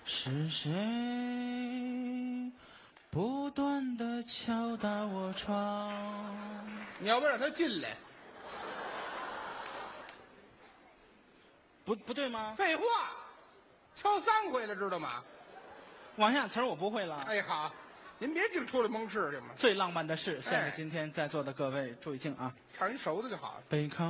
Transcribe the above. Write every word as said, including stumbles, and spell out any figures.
是谁不断地敲打我窗？ 你要不让他进来？ 不不对吗？ 废话，敲三回了，知道吗？ 往下词儿我不会了。 哎，好，您别净出来蒙事去嘛。 最浪漫的事，献给今天在座的各位，注意听啊！ 唱一熟的就好了。 背靠